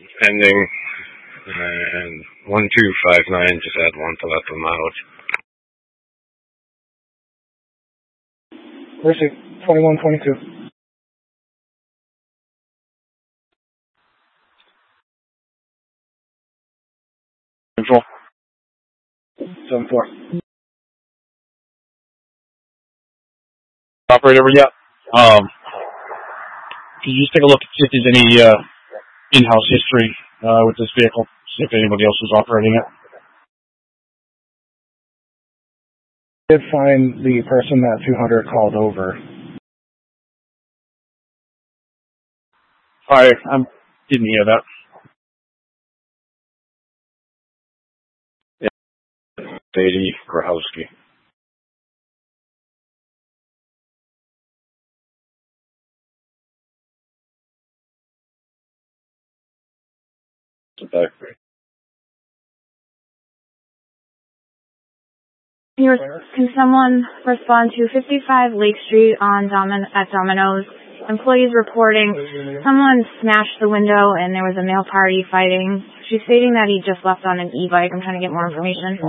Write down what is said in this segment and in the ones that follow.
pending, and 1259, just add 1 to left of mileage. Received. 2122. Control. 74. Operator, yeah. Can you just take a look to see if there's any in-house history with this vehicle? See if anybody else was operating it. I did find the person that 200 called over. I didn't hear that. Yeah. Sadie Grahowski. Can someone respond to 55 Lake Street at Domino's? Employees reporting someone smashed the window and there was a male party fighting. She's stating that he just left on an e-bike. I'm trying to get more information.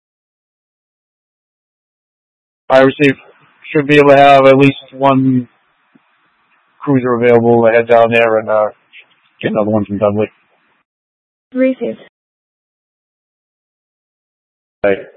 I received. Should be able to have at least one cruiser available to head down there and get another one from Dudley. Received. Right.